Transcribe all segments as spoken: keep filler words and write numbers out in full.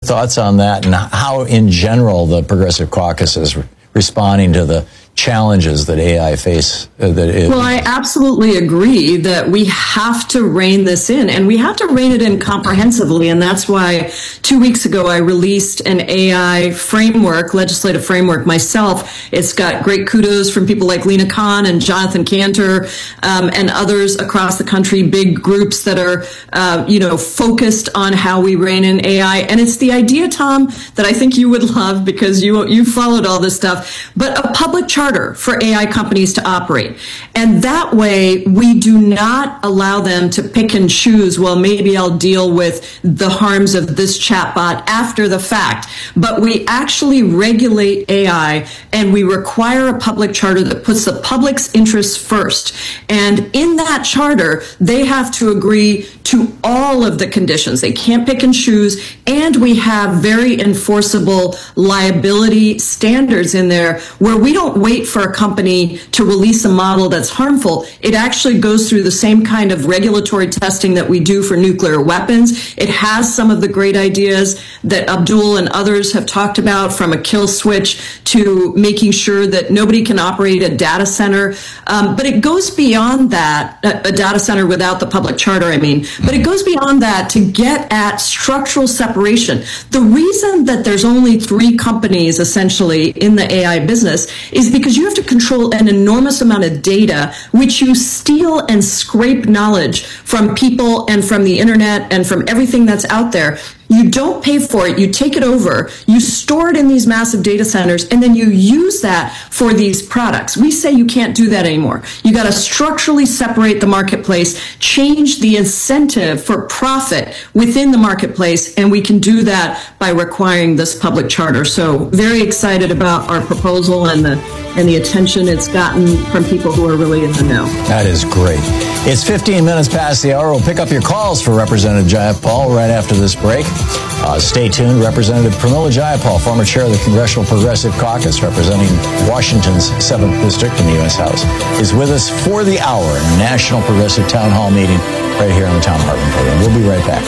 thoughts on that and how, in general, the Progressive Caucus is responding to the challenges that A I face? Uh, that it, well, I absolutely agree that we have to rein this in, and we have to rein it in comprehensively. And that's why two weeks ago I released an A I framework, legislative framework myself. It's got great kudos from people like Lena Khan and Jonathan Cantor um, and others across the country, big groups that are, uh, you know, focused on how we rein in A I. And it's the idea, Tom, that I think you would love because you you followed all this stuff, but a public charter for A I companies to operate. And that way, we do not allow them to pick and choose, well, maybe I'll deal with the harms of this chatbot after the fact. But we actually regulate A I, and we require a public charter that puts the public's interests first. And in that charter, they have to agree to all of the conditions. They can't pick and choose. And we have very enforceable liability standards in there where we don't wait for a company to release a model that's harmful. It actually goes through the same kind of regulatory testing that we do for nuclear weapons. It has some of the great ideas that Abdul and others have talked about, from a kill switch to making sure that nobody can operate a data center. Um, but it goes beyond that, a, a data center without the public charter, I mean. But it goes beyond that to get at structural separation. The reason that there's only three companies essentially in the A I business is because you have to control an enormous amount of data, which you steal and scrape knowledge from people and from the internet and from everything that's out there. You don't pay for it. You take it over. You store it in these massive data centers, and then you use that for these products. We say you can't do that anymore. You got to structurally separate the marketplace, change the incentive for profit within the marketplace, and we can do that by requiring this public charter. So very excited about our proposal and the and the attention it's gotten from people who are really in the know. That is great. It's fifteen minutes past the hour. We'll pick up your calls for Representative Jayapal right after this break. Uh, stay tuned. Representative Pramila Jayapal, former chair of the Congressional Progressive Caucus, representing Washington's seventh District in the U S House, is with us for the hour in a National Progressive Town Hall meeting right here on the Tom Hartman program. We'll be right back.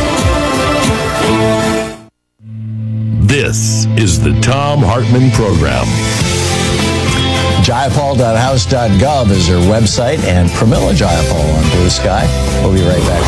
This is the Tom Hartman program. Jayapal dot house dot gov is her website, and Pramila Jayapal on Blue Sky. We'll be right back.